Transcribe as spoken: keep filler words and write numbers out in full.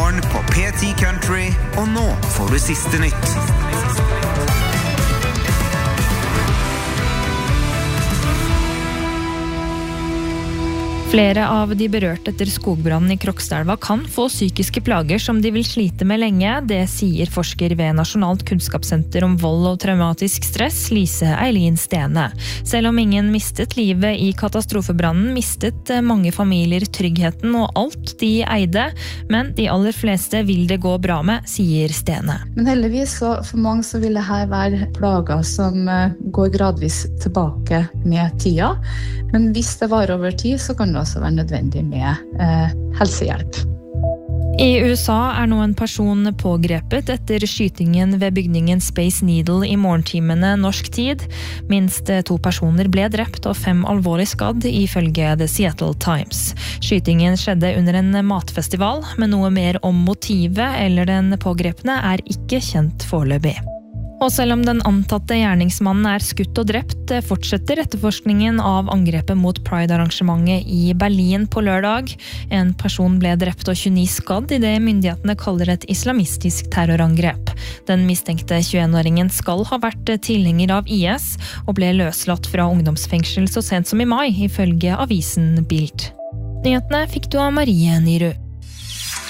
morgen på P ti Country, og nå får du siste nytt. Flere av de berørte etter skogbrannen i Krokstadelva kan få psykiske plager som de vil slite med lenge. Det sier forsker ved Nasjonalt kunnskapssenter om vold og traumatisk stress, Lise Eileen Stene. Selv om ingen mistet livet i katastrofebrannen, mistet mange familier tryggheten og alt de eide, men de aller fleste vil det gå bra med, sier Stene. Men heldigvis så for mange så vil det her være plager som går gradvis tilbake med tida. Men hvis det varer over tid, så kan det også være nødvendig med eh, helsehjelp. I U S A er nå en person pågrepet etter skytingen ved bygningen Space Needle i morgentimene norsk tid. Minst to personer ble drept og fem alvorlig skadd, ifølge The Seattle Times. Skytingen skjedde under en matfestival, men noe mer om motivet eller den pågrepne er ikke kjent foreløpig. Og selv om den antatte gjerningsmannen er skutt og drept, fortsetter etterforskningen av angrepet mot Pride-arrangementet i Berlin på lørdag. En person ble drept og tjueni skadd i det myndighetene kaller et islamistisk terrorangrep. Den mistenkte tjueen-åringen skal ha vært tilhenger av I S og ble løslatt fra ungdomsfengsel så sent som i mai, ifølge avisen Bild. Nyhetene fikk du av Marie Nyrud.